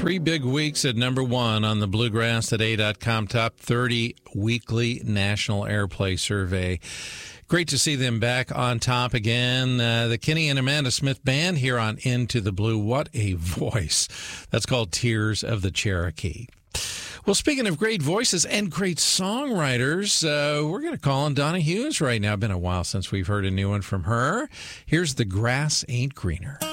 3 big weeks at number one on the BluegrassToday.com Top 30 Weekly National Airplay Survey. Great to see them back on top again. The Kenny and Amanda Smith Band here on Into the Blue. What a voice. That's called Tears of the Cherokee. Well, speaking of great voices and great songwriters, we're going to call on Donna Hughes right now. Been a while since we've heard a new one from her. Here's The Grass Ain't Greener.